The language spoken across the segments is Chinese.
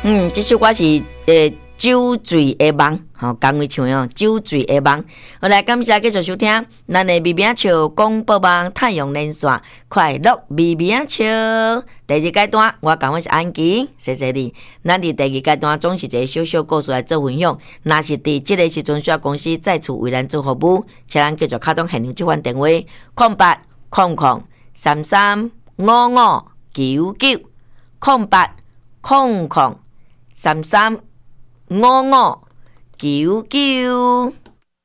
这首歌是酒醉的梦，讲为唱的酒醉的梦。好来，感谢继续收听咱的微微笑广播网太阳连线快乐微微笑。第二阶段，我讲的是安琪，谢谢你。咱伫第二阶段总是一个小小故事来做分享。若是伫这个时阵需要公司再次为咱做服务，请咱继续卡通现场这款电话0800335599。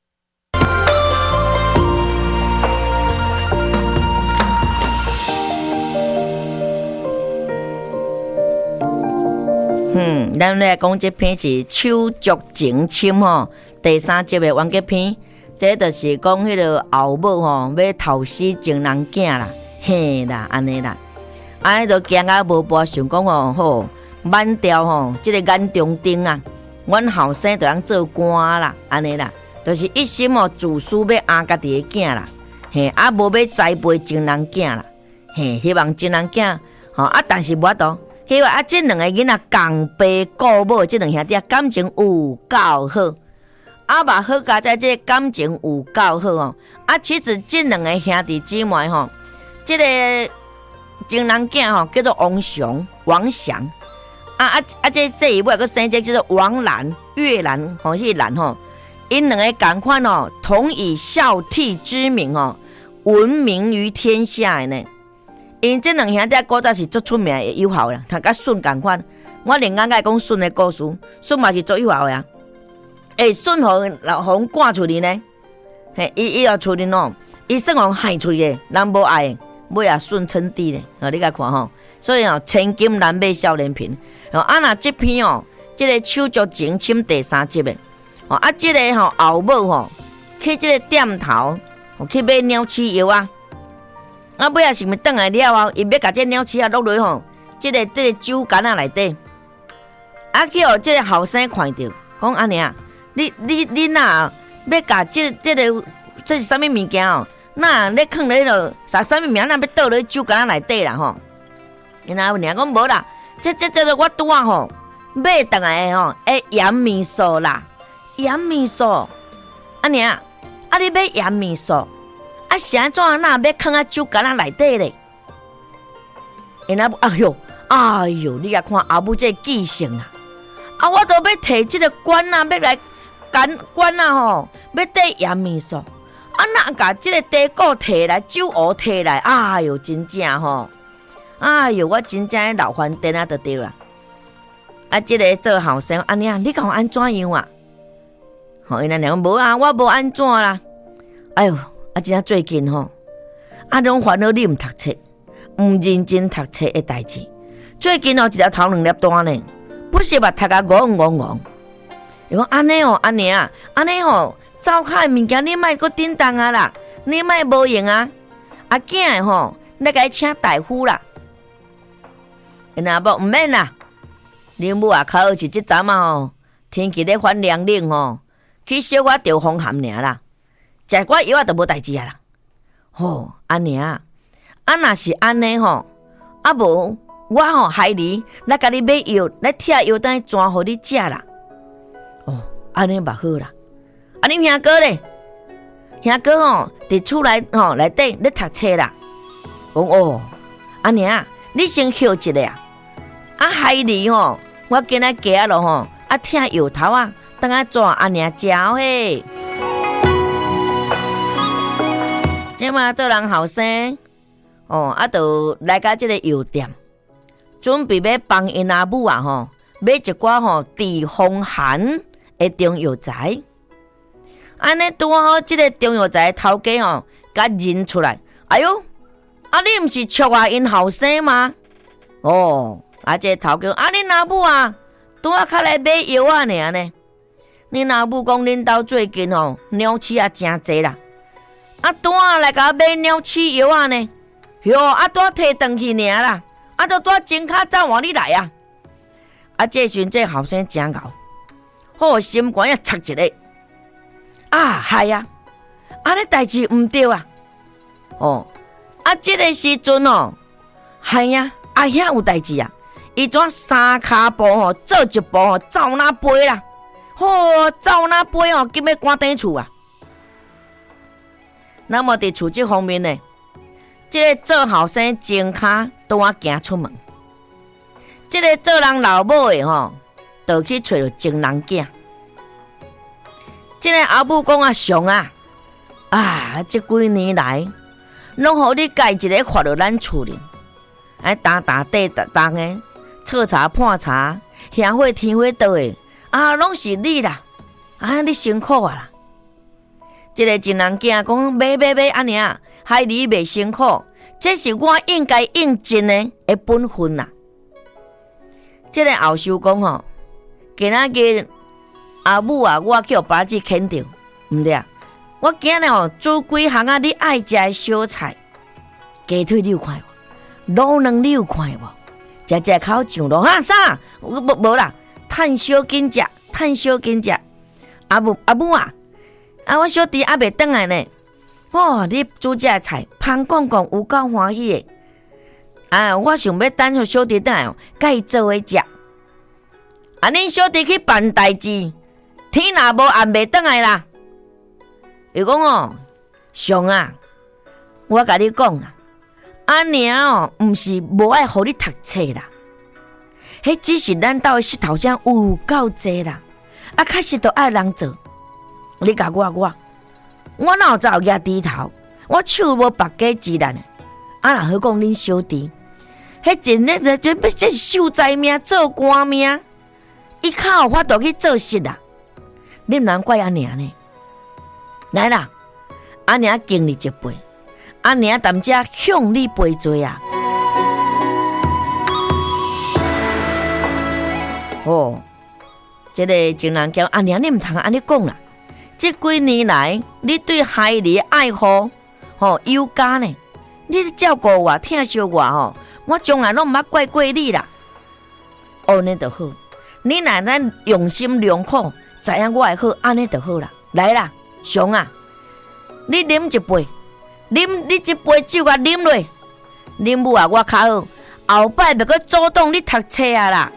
咱来讲这篇是手足情深吼，第3集的完结篇。这就是讲迄个后母吼要偷死情人囝啦，嘿啦，安尼啦，安尼就惊啊无半想讲吼，好挽掉吼，这个眼中钉啊，阮后生就通做官啦，安尼啦，就是一心哦自私要压家己的囝啦，嘿，啊无要栽培情人囝啦，嘿，希望情人囝吼啊，但是无法度。希望这两个囡仔共爸顾母，这两兄弟感情有够好，嘛好加在这感情有够好哦。其实这两个兄弟姊妹吼，这个情人囝吼叫做王祥，这细尾个生这叫做王兰、月兰吼，迄兰吼，因两个同款哦，同以孝悌之名哦，闻名于天下的呢。因这两兄弟古早是足出名的友好啦，他甲舜同款。我连眼爱讲舜的故事，舜嘛是足友好的啊。舜老红赶出去呢，伊要出去喏，伊算互害出去的，人无爱的，尾也舜称帝咧。你甲看吼，所以千金难买少年贫。那这篇这个手足情深第3集的，这个后母去这个店头去买鸟鼠药啊。尾也是咪转来了后，伊要甲这鸟鼠啊落落吼，这个酒矸仔内底，去这个后生看到，讲安尼啊，你哪要甲这是啥物物件哦？那咧放咧落啥物名？那要倒咧酒矸仔内底啦吼？因阿娘讲无啦，这我拄啊吼买倒来的吼，盐味素啦，盐味素，娘，你买盐味素？是安怎那要放在酒矸仔内底咧？因阿哎呦，你甲看阿母这记性啊！我都要摕这个管啊，要来管啊吼，要缀盐味素。那甲这个茶果摕来，酒壶摕来，哎呦，真正吼，哎呦，我真正老翻颠啊，就对啦。这个做后生，娘，你甲我安怎样啊？因阿娘无啊，我无安怎啦。哎呦！真正最近吼，拢烦恼你毋读册，毋认真读册的代志。最近一条头2粒单呢，不是嘛读啊戆。伊讲安尼哦，娘，安尼吼，灶骹的物件你莫阁叮当啊啦，你莫无用啊。囝的吼，你甲伊请大夫啦。因阿某毋免啦，恁母啊，考是即阵啊吼，天气咧反凉冷吼，去小可着风寒尔啦。食寡药就无代志啊啦，娘，若是安尼吼，无我害你，来甲你买药，来贴药单转互你食啦。安尼嘛好啦。恁兄哥咧，兄哥伫厝内内底咧读册啦。讲娘，你先休一下啊。害你我今仔加咯贴药头啊，等下转娘食嘿。即嘛做人后生就来到这个药店，准备要帮因阿母啊买一寡治风寒的中药材。安尼拄好，这个中药材头家甲认出来，哎呦，你毋是戳因后生吗？这头家恁阿母啊，拄好较来买药啊尔呢。恁阿母讲恁兜最近鸟鼠啊真济啦。拄啊来甲买鸟鼠药啊呢，拄啊摕转去尔啦，都拄啊真卡走换你来啊！这时阵这后生真牛，心肝也插一个，害啊！这代志毋对啊！这个时阵系呀，阿兄有代志啊！ 伊怎三骹步吼，做一步吼，走哪飞啦？走哪飞吼，今要赶顶厝啊！那么伫厝这方面呢，这个做后生前骹都我行出门，这个做人老母的吼，就去找着情人囝。这个阿母讲啊，上啊，这几年来，拢互你家一个发到咱厝里，打地当的，彻查判查，兄火天火倒的，拢是你啦，你辛苦啊啦。这个情人囝讲，买安尼啊，害你袂辛苦，这是我应该应尽的本分啦。这个后叔讲吼，今仔日阿母啊，我去互爸子牵着，毋对啊。我今日吼煮几项你爱食的小菜，鸡腿你有看无？卤卵你有看无？食口上咯啥？无啦，趁小紧食。阿母啊，我小弟还袂转来呢。你煮这菜，芳公公有够欢喜的。我想要等小弟转来，甲伊做伙食。恁小弟去办代志，天若无暗袂转来啦。伊讲上啊，我甲你讲啦，阿娘毋是无爱互你读册啦，迄只是咱兜的石头匠有够济啦，确实都爱人做。你甲我哪有早举低头，我手无白鸡之力呢。若好讲恁小弟，迄真咧这是秀才命做官命，伊较有法度去做事啦。你毋难怪阿娘呢。来啦，阿娘敬你一杯，阿娘踮遮向你赔罪啊！这个情人叫阿娘，你毋通安尼讲啦。这几年来，你对孩儿的爱护，有加呢，你照顾我、疼惜我我从来拢毋捌怪过你啦。安尼就好，你若咱用心良苦，知影我的好，安尼就好啦。来啦！上啊，你啉一杯，你一杯酒啊啉落，啉母啊，我较好，后摆袂阁主动你读册啊啦。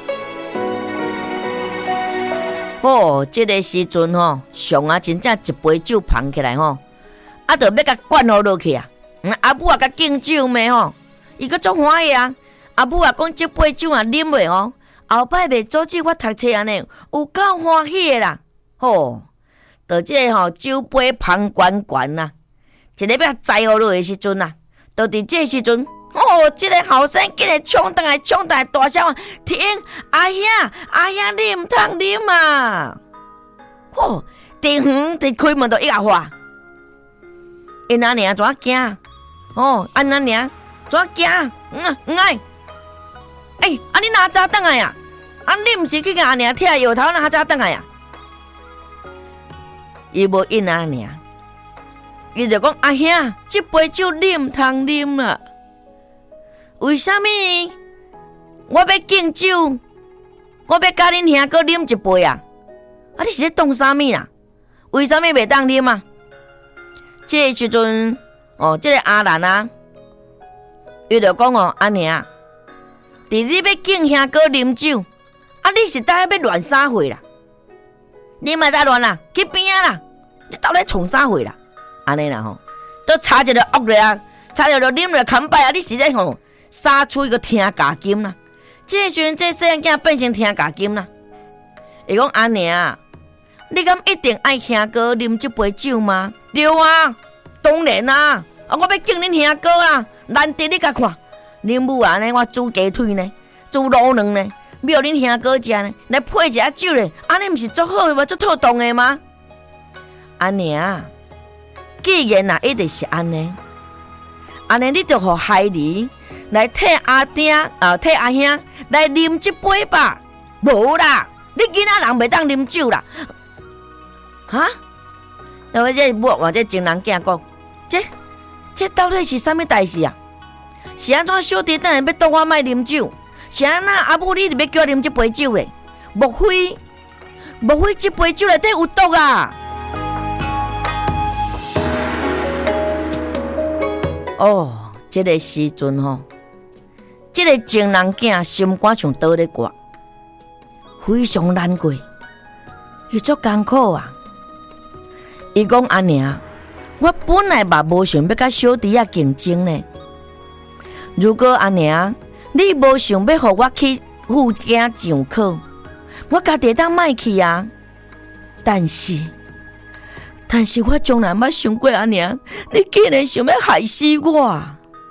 这个时阵上啊，真正一杯酒捧起来就要甲灌落去啊。阿母啊，甲敬酒咩伊阁足欢喜啊。阿母啊，讲这杯酒啊啉落后摆袂阻止我读册安尼，有够欢喜的啦。就这个酒杯捧悬悬啦，一个要栽落落的时阵啦，就伫这时阵，这个后生竟然冲倒来大声停！阿兄，你唔通啉啊！电远伫开门就一下话，因阿娘怎惊？阿娘怎惊？爱！你哪早倒来啊？你唔是去甲阿娘拆摇头，哪早倒来啊？伊无应阿娘，伊就讲阿兄，这杯酒你唔通啉啊！为什么？我要敬酒，我要甲恁兄哥啉一杯啊！你是咧当啥物啊？为什么袂当啉啊？这个时阵，这个阿兰啊，伊就讲阿娘，伫你要敬兄哥啉酒，你是倒要乱啥货啦？你莫再乱啦，去边啊啦！你到底创啥货啦？安尼啦都插一个恶咧啊，插一个啉了砍败啊！你是咧杀出一个听假金啦！这个时阵，这细汉囝变成听假金啦。伊讲阿娘，你敢一定爱兄哥啉这杯酒吗？对啊，当然啊！我要敬恁兄哥啊！难得你甲看，恁母啊呢，我煮鸡腿呢，煮卤卵呢。要恁兄哥食呢，来配一下酒咧，安尼毋是足好诶吗？足妥当诶吗？阿娘，既然一定是安尼，你就互孩儿来替阿爹替阿兄来啉一杯吧。无啦，你囡仔人袂当啉酒啦。因为这母或者情人囝讲，这到底是啥物代志啊？是安怎小弟等下要挡我莫啉酒？是安那阿母，你要叫我啉这杯酒咧？莫非这杯酒内底有毒啊？这个时阵这个情人囝心肝像倒咧挂，非常难过，伊足艰苦啊。伊讲阿娘，我本来嘛无想要甲小弟仔竞争呢。如果阿娘你无想要互我去附近上课，我家己当卖去啊。但是我从来捌想过阿娘，你竟然想要害死我。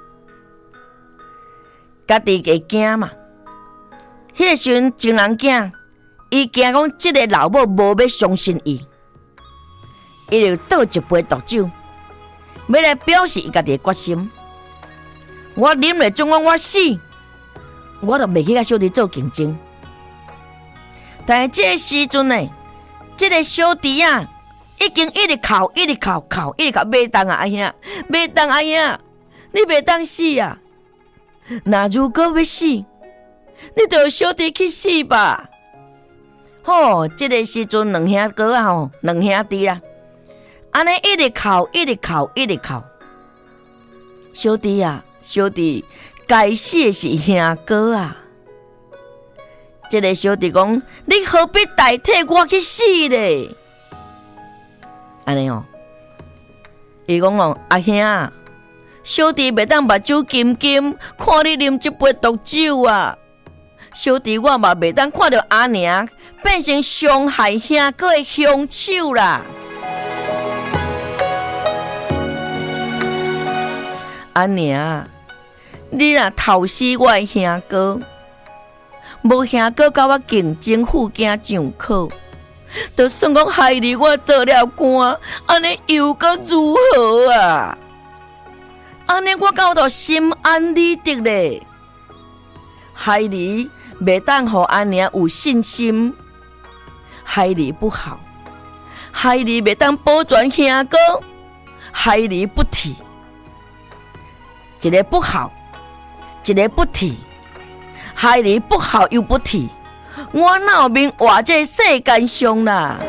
家己会惊嘛？迄个时阵情人囝，伊惊讲即个老母无要相信伊，伊就倒一杯毒酒，要来表示伊家己的决心。我啉了总讲我死，我就袂去甲小弟做竞争。但是这个时阵呢，这个小弟啊，已经一直哭，袂当啊阿兄，袂当阿兄，你袂当死啊！那如果要死，你就小弟去死吧。吼，这个时阵两兄哥啊吼，两兄弟啦，安尼一直哭。小弟啊，小弟，该死的是兄哥啊！这个小弟讲，你何必代替我去死咧？安尼哦，伊讲哦，阿兄啊，小弟袂当目睭金金看你啉一杯毒酒啊！小弟我嘛袂当看到阿娘变成伤害兄哥的凶手啦！阿娘，你若偷死我的兄哥，无兄哥甲我竞争附近上课，就算讲害你我做了官，安尼又搁如何啊？安尼我敢有着心安理得咧？害你袂当互阿娘有信心，害你不好，害你袂当保全兄哥，害你不提，一个不好，一个不提，害你不好又不提，我哪有命活在世间上啦？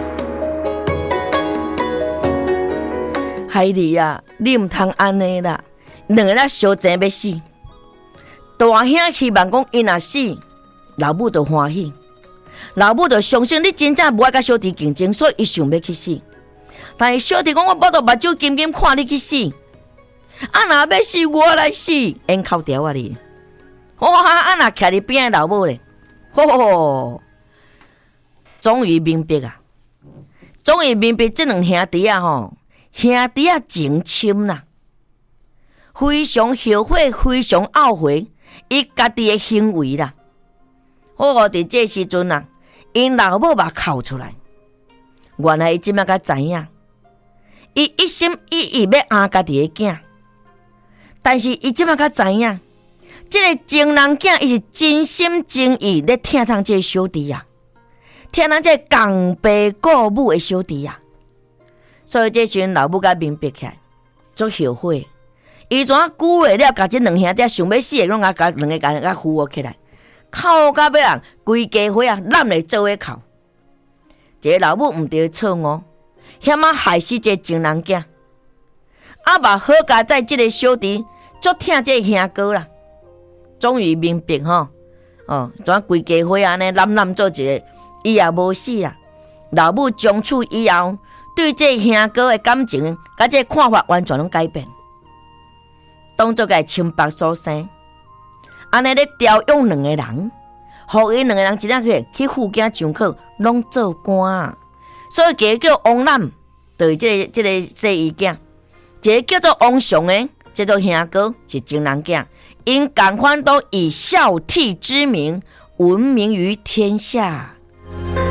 害你啊！你唔通安尼啦，两个人相争要死。大兄希望讲，伊若死，老母就欢喜，老母就相信你真正无爱甲小弟竞争，所以伊想要去死。但是小弟讲，我无得目睭金金看你去死，啊若要死我来死，烟口条啊你！哇！啊若徛伫边的老母咧，吼！终于明白啊！终于明白这两兄弟啊吼！兄弟啊，情深啦，非常后悔，非常懊悔伊家己的行为啦。伫这时阵啊，因老母嘛哭出来，原来伊即摆才知影，伊一心一意要安家己的囝，但是伊即摆才知影，这个情人囝伊是真心真意咧疼痛这个小弟啊，疼痛这个共爸顾母的小弟啊。所以这时阵老母甲明白起来，足后悔。伊怎啊久月了，甲这两兄弟想要死的，拢甲两个甲扶我起来，哭到尾啊，规家伙啊，揽来做伙哭。这个老母毋对错误，险啊害死这情人囝，啊嘛好佳在这个小弟足疼这个兄哥啦。终于明白吼，怎啊规家伙安尼揽做一个，伊也无死啦。老母从此以后，对这兄哥的感情，甲这看法完全拢改变，当作个亲爸所生，安尼咧调用两个人，互因两个人一日去附近上课，拢做官，所以一个叫王览，就是这个伊囝；一个叫做王雄的，这做兄哥是情人囝，因同款都以孝悌之名闻名于天下。